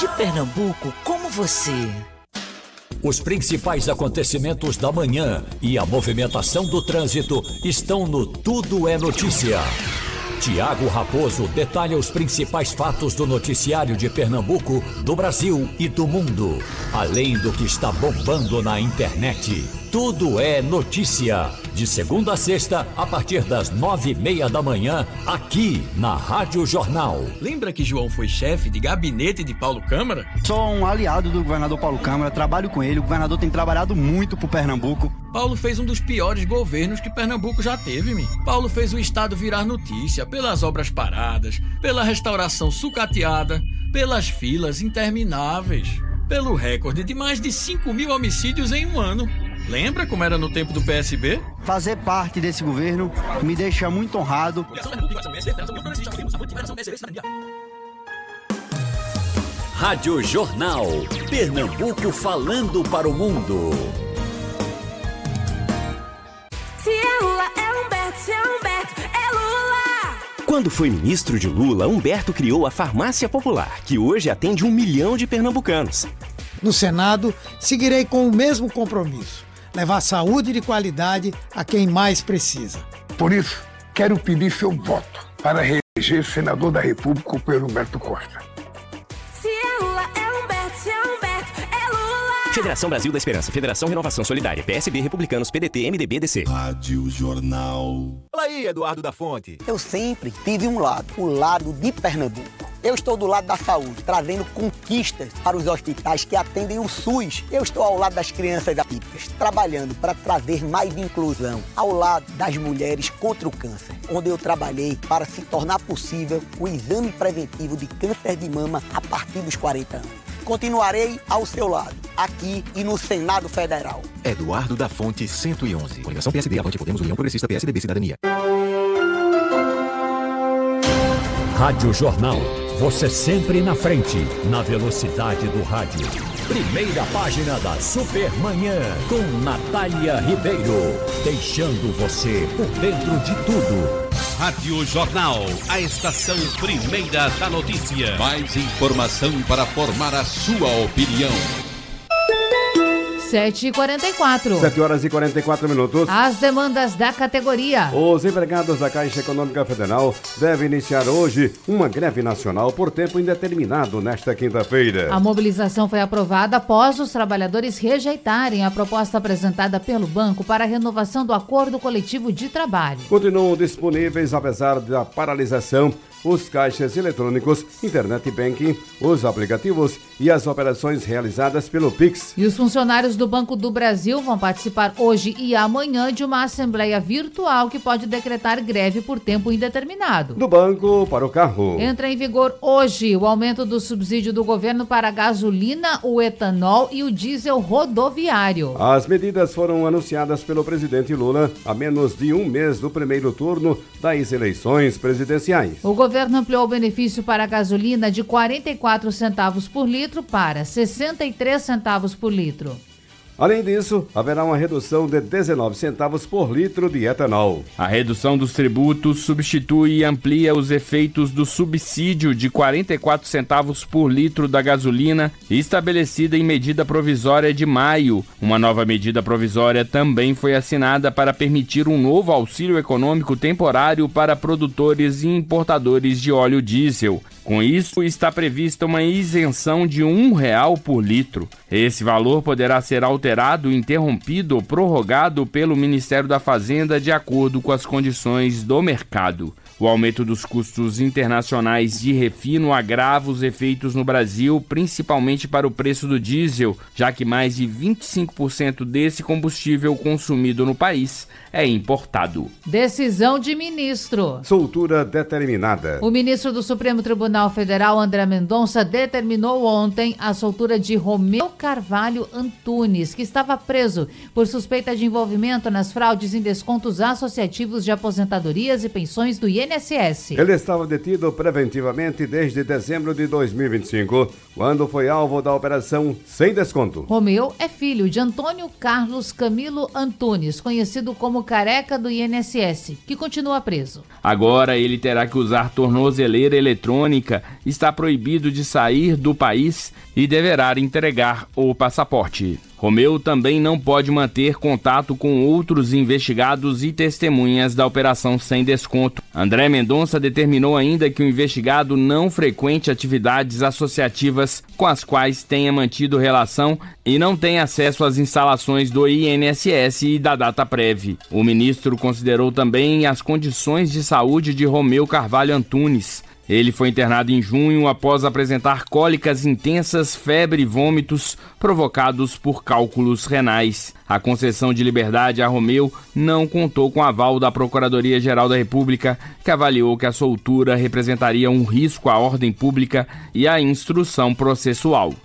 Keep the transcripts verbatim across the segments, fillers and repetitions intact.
de Pernambuco como você. Os principais acontecimentos da manhã e a movimentação do trânsito estão no Tudo é Notícia. Tiago Raposo detalha os principais fatos do noticiário de Pernambuco, do Brasil e do mundo, além do que está bombando na internet. Tudo é Notícia, de segunda a sexta, a partir das nove e meia da manhã, aqui na Rádio Jornal. Lembra que João foi chefe de gabinete de Paulo Câmara? Sou um aliado do governador Paulo Câmara, trabalho com ele, o governador tem trabalhado muito por Pernambuco. Paulo fez um dos piores governos que Pernambuco já teve, mi. Paulo fez o estado virar notícia pelas obras paradas, pela restauração sucateada, pelas filas intermináveis, pelo recorde de mais de cinco mil homicídios em um ano. Lembra como era no tempo do P S B? Fazer parte desse governo me deixa muito honrado. Rádio Jornal. Pernambuco falando para o mundo. Se é Lula, é Humberto. Se é Humberto, é Lula. Quando foi ministro de Lula, Humberto criou a Farmácia Popular, que hoje atende um milhão de pernambucanos. No Senado, seguirei com o mesmo compromisso: levar saúde de qualidade a quem mais precisa. Por isso, quero pedir seu voto para reeleger senador da República pelo Humberto Costa. Se é Lula, é Humberto. Se é Humberto, é Lula. Federação Brasil da Esperança, Federação Renovação Solidária, P S B, Republicanos, P D T, M D B, D C. Rádio Jornal. Fala aí, Eduardo da Fonte. Eu sempre tive um lado, o lado de Pernambuco. Eu estou do lado da saúde, trazendo conquistas para os hospitais que atendem o SUS. Eu estou ao lado das crianças atípicas, trabalhando para trazer mais inclusão, ao lado das mulheres contra o câncer, onde eu trabalhei para se tornar possível o exame preventivo de câncer de mama a partir dos quarenta anos. Continuarei ao seu lado, aqui e no Senado Federal. Eduardo da Fonte, cento e onze. Coligação P S D, Avante Podemos, União Progressista, P S D B, Cidadania. Rádio Jornal. Você sempre na frente, na velocidade do rádio. Primeira página da Supermanhã, com Natália Ribeiro. Deixando você por dentro de tudo. Rádio Jornal, a estação primeira da notícia. Mais informação para formar a sua opinião. sete e quarenta e quatro. sete horas e quarenta e quatro minutos. As demandas da categoria. Os empregados da Caixa Econômica Federal devem iniciar hoje uma greve nacional por tempo indeterminado nesta quinta-feira. A mobilização foi aprovada após os trabalhadores rejeitarem a proposta apresentada pelo banco para a renovação do acordo coletivo de trabalho. Continuam disponíveis, apesar da paralisação, os caixas eletrônicos, internet banking, os aplicativos e as operações realizadas pelo Pix. E os funcionários do Banco do Brasil vão participar hoje e amanhã de uma assembleia virtual que pode decretar greve por tempo indeterminado. Do banco para o carro. Entra em vigor hoje o aumento do subsídio do governo para a gasolina, o etanol e o diesel rodoviário. As medidas foram anunciadas pelo presidente Lula a menos de um mês do primeiro turno das eleições presidenciais. O governo O governo ampliou o benefício para a gasolina de quarenta e quatro centavos por litro para sessenta e três centavos por litro. Além disso, haverá uma redução de dezenove centavos por litro de etanol. A redução dos tributos substitui e amplia os efeitos do subsídio de quarenta e quatro centavos por litro da gasolina, estabelecida em medida provisória de maio. Uma nova medida provisória também foi assinada para permitir um novo auxílio econômico temporário para produtores e importadores de óleo diesel. Com isso, está prevista uma isenção de um real por litro. Esse valor poderá ser alterado, interrompido ou prorrogado pelo Ministério da Fazenda de acordo com as condições do mercado. O aumento dos custos internacionais de refino agrava os efeitos no Brasil, principalmente para o preço do diesel, já que mais de vinte e cinco por cento desse combustível consumido no país é importado. Decisão de ministro. Soltura determinada. O ministro do Supremo Tribunal Federal, André Mendonça, determinou ontem a soltura de Romeu Carvalho Antunes, que estava preso por suspeita de envolvimento nas fraudes em descontos associativos de aposentadorias e pensões do I N I N S S. Ele estava detido preventivamente desde dezembro de dois mil e vinte e cinco, quando foi alvo da operação Sem Desconto. Romeu é filho de Antônio Carlos Camilo Antunes, conhecido como Careca do I N S S, que continua preso. Agora ele terá que usar tornozeleira eletrônica, está proibido de sair do país e deverá entregar o passaporte. Romeu também não pode manter contato com outros investigados e testemunhas da Operação Sem Desconto. André Mendonça determinou ainda que o investigado não frequente atividades associativas com as quais tenha mantido relação e não tenha acesso às instalações do I N S S e da Dataprev. O ministro considerou também as condições de saúde de Romeu Carvalho Antunes. Ele foi internado em junho após apresentar cólicas intensas, febre e vômitos provocados por cálculos renais. A concessão de liberdade a Romeu não contou com aval da Procuradoria-Geral da República, que avaliou que a soltura representaria um risco à ordem pública e à instrução processual.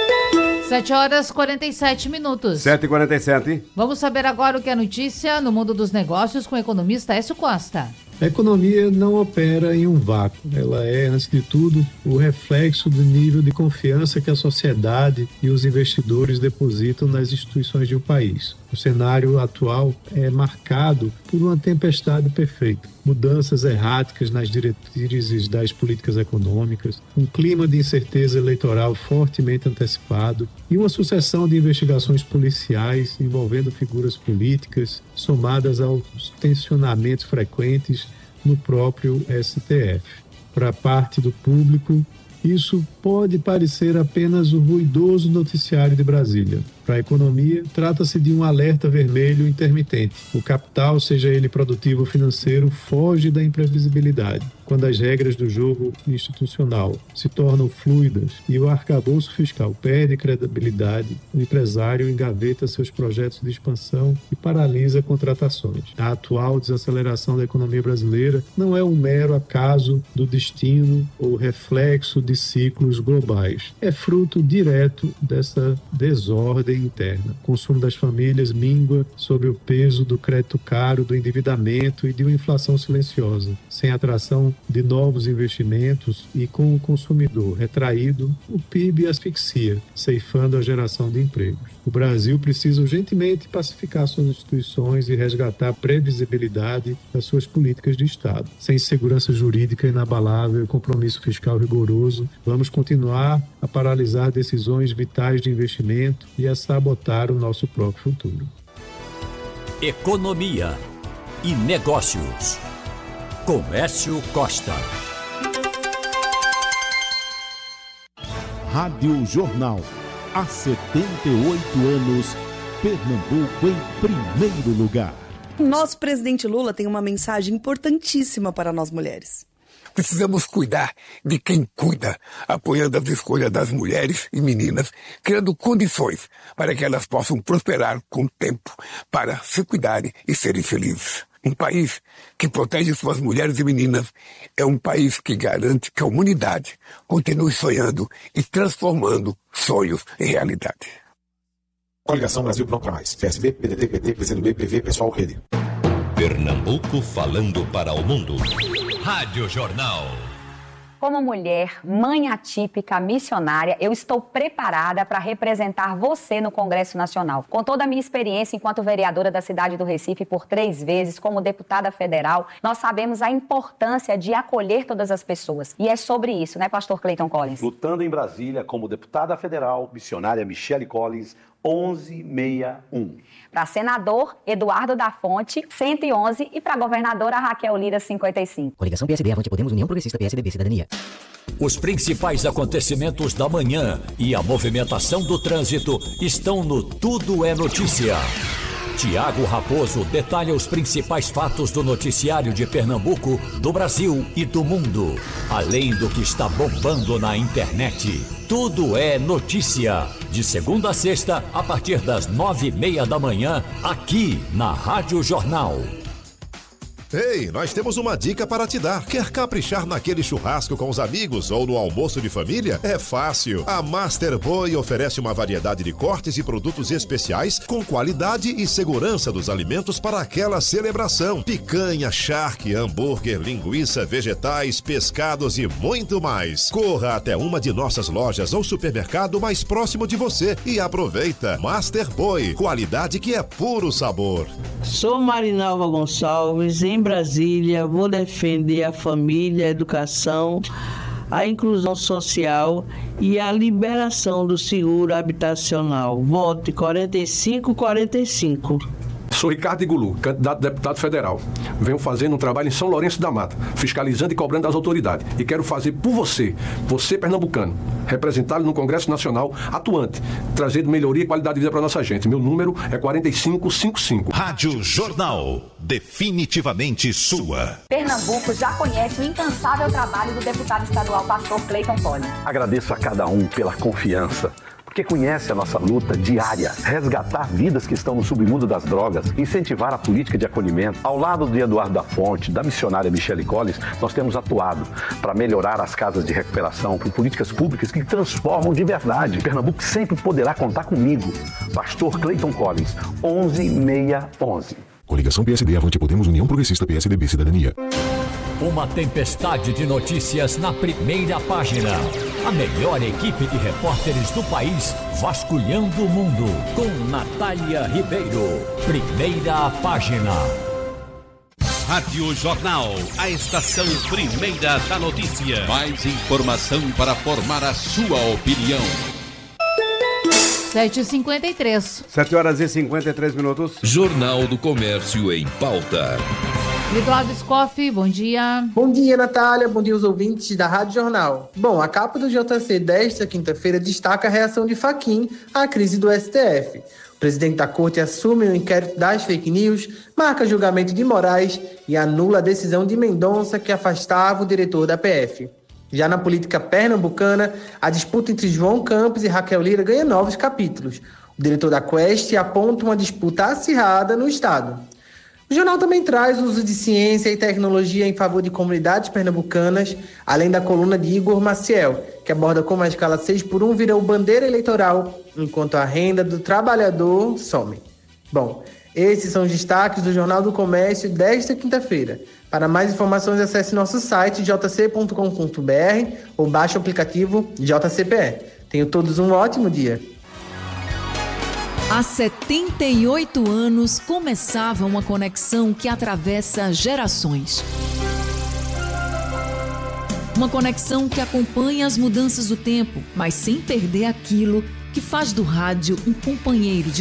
sete horas e quarenta e sete minutos. sete e quarenta e sete. Vamos saber agora o que é notícia no mundo dos negócios com o economista Écio Costa. A economia não opera em um vácuo. Ela é, antes de tudo, o reflexo do nível de confiança que a sociedade e os investidores depositam nas instituições de um país. O cenário atual é marcado por uma tempestade perfeita. Mudanças erráticas nas diretrizes das políticas econômicas, um clima de incerteza eleitoral fortemente antecipado e uma sucessão de investigações policiais envolvendo figuras políticas, somadas aos tensionamentos frequentes no próprio S T F. Para parte do público, isso pode parecer apenas o ruidoso noticiário de Brasília. Para a economia, trata-se de um alerta vermelho intermitente. O capital, seja ele produtivo ou financeiro, foge da imprevisibilidade. Quando as regras do jogo institucional se tornam fluidas e o arcabouço fiscal perde credibilidade, o empresário engaveta seus projetos de expansão e paralisa contratações. A atual desaceleração da economia brasileira não é um mero acaso do destino ou reflexo de ciclos globais. É fruto direto dessa desordem interna. O consumo das famílias mingua sob o peso do crédito caro, do endividamento e de uma inflação silenciosa. Sem atração de novos investimentos e com o consumidor retraído, o P I B asfixia, ceifando a geração de empregos. O Brasil precisa urgentemente pacificar suas instituições e resgatar a previsibilidade das suas políticas de Estado. Sem segurança jurídica inabalável e compromisso fiscal rigoroso, vamos continuar a paralisar decisões vitais de investimento e a sabotar o nosso próprio futuro. Economia e negócios. Com Écio Costa. Rádio Jornal. Há setenta e oito anos, Pernambuco em primeiro lugar. Nosso presidente Lula tem uma mensagem importantíssima para nós mulheres. Precisamos cuidar de quem cuida, apoiando as escolhas das mulheres e meninas, criando condições para que elas possam prosperar com o tempo, para se cuidarem e serem felizes. Um país que protege suas mulheres e meninas é um país que garante que a humanidade continue sonhando e transformando sonhos em realidade. Coligação Brasil Pronto para Mais. P S B, P D T, P T, P C do B, P V, Pessoal, Rede. Pernambuco falando para o mundo. Rádio Jornal. Como mulher, mãe atípica, missionária, eu estou preparada para representar você no Congresso Nacional. Com toda a minha experiência enquanto vereadora da cidade do Recife por três vezes, como deputada federal, nós sabemos a importância de acolher todas as pessoas. E é sobre isso, né, pastor Clayton Collins? Lutando em Brasília como deputada federal, missionária Michele Collins, onze sessenta e um. Para senador, Eduardo da Fonte, cento e onze. E para governadora, Raquel Lira, cinquenta e cinco. Coligação P S D, Avante Podemos, União Progressista, P S D B, Cidadania. Os principais acontecimentos da manhã e a movimentação do trânsito estão no Tudo é Notícia. Tiago Raposo detalha os principais fatos do noticiário de Pernambuco, do Brasil e do mundo. Além do que está bombando na internet. Tudo é Notícia. De segunda a sexta, a partir das nove e meia da manhã, aqui na Rádio Jornal. Ei, nós temos uma dica para te dar. Quer caprichar naquele churrasco com os amigos ou no almoço de família? É fácil. A Master Boi oferece uma variedade de cortes e produtos especiais com qualidade e segurança dos alimentos para aquela celebração. Picanha, charque, hambúrguer, linguiça, vegetais, pescados e muito mais. Corra até uma de nossas lojas ou supermercado mais próximo de você e aproveita. Master Boi, qualidade que é puro sabor. Sou Marinalva Gonçalves, em Brasília, vou defender a família, a educação, a inclusão social e a liberação do seguro habitacional. Vote quarenta e cinco quarenta e cinco. Sou Ricardo Igulu, candidato a deputado federal. Venho fazendo um trabalho em São Lourenço da Mata, fiscalizando e cobrando das autoridades. E quero fazer por você, você pernambucano, representá-lo no Congresso Nacional atuante, trazendo melhoria e qualidade de vida para nossa gente. Meu número é quarenta e cinco cinquenta e cinco. Rádio Jornal, definitivamente sua. Pernambuco já conhece o incansável trabalho do deputado estadual pastor Clayton Collins. Agradeço a cada um pela confiança, porque conhece a nossa luta diária, resgatar vidas que estão no submundo das drogas, incentivar a política de acolhimento. Ao lado de Eduardo da Fonte, da missionária Michele Collins, nós temos atuado para melhorar as casas de recuperação, por políticas públicas que transformam de verdade. Pernambuco sempre poderá contar comigo. Pastor Clayton Collins, onze seiscentos e onze. Coligação P S D, Avante Podemos, União Progressista, P S D B, Cidadania. Uma tempestade de notícias na primeira página. A melhor equipe de repórteres do país vasculhando o mundo. Com Natália Ribeiro. Primeira página. Rádio Jornal, a estação primeira da notícia. Mais informação para formar a sua opinião. sete e cinquenta e três. sete horas e cinquenta e três minutos. Jornal do Comércio em pauta. Eduardo Scoff, bom dia. Bom dia, Natália. Bom dia aos ouvintes da Rádio Jornal. Bom, a capa do J C desta quinta-feira destaca a reação de Fachin à crise do S T F. O presidente da corte assume o inquérito das fake news, marca julgamento de Moraes e anula a decisão de Mendonça que afastava o diretor da P F. Já na política pernambucana, a disputa entre João Campos e Raquel Lira ganha novos capítulos. O diretor da Quest aponta uma disputa acirrada no estado. O jornal também traz o uso de ciência e tecnologia em favor de comunidades pernambucanas, além da coluna de Igor Maciel, que aborda como a escala seis por um virou bandeira eleitoral, enquanto a renda do trabalhador some. Bom, esses são os destaques do Jornal do Comércio desta quinta-feira. Para mais informações, acesse nosso site j c ponto com ponto b r ou baixe o aplicativo J C P E. Tenham todos um ótimo dia. Há setenta e oito anos começava uma conexão que atravessa gerações. Uma conexão que acompanha as mudanças do tempo, mas sem perder aquilo que faz do rádio um companheiro de